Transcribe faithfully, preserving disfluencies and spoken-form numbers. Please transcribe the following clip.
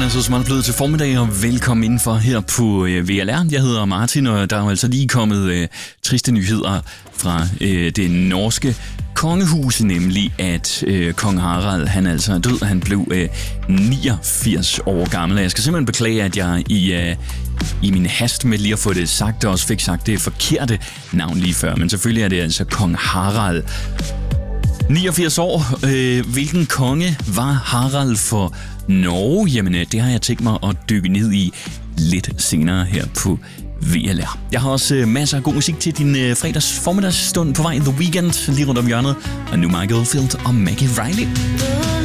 Klokken er så småt blevet til formiddag, og velkommen indenfor her på øh, V L R. Jeg hedder Martin, og der er jo altså lige kommet øh, triste nyheder fra øh, det norske kongehus, nemlig at øh, kong Harald, han altså er død. Han blev øh, niogfirs år gammel. Jeg skal simpelthen beklage, at jeg i, øh, i min hast med lige at få det sagt, også fik sagt det forkerte navn lige før. Men selvfølgelig er det altså kong Harald. niogfirs år. Øh, hvilken konge var Harald for Norge? Jamen, det har jeg tænkt mig at dykke ned i lidt senere her på V L R. Jeg har også øh, masser af god musik til din øh, fredags formiddagsstund på vej. The Weekend lige rundt om hjørnet. Og nu Michael Field og Maggie Riley.